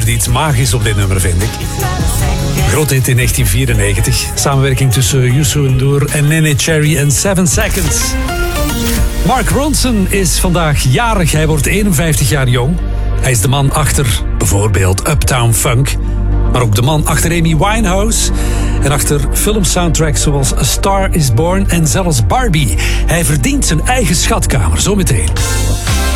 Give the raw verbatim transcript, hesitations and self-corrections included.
gebeurde iets magisch op dit nummer, vind ik. Groot hit in negentien vierennegentig. Samenwerking tussen Youssou N'Dour en Nene Cherry en Seven Seconds. Mark Ronson is vandaag jarig. Hij wordt eenenvijftig jaar jong. Hij is de man achter bijvoorbeeld Uptown Funk. Maar ook de man achter Amy Winehouse. En achter filmsoundtracks zoals A Star is Born en zelfs Barbie. Hij verdient zijn eigen schatkamer, zometeen.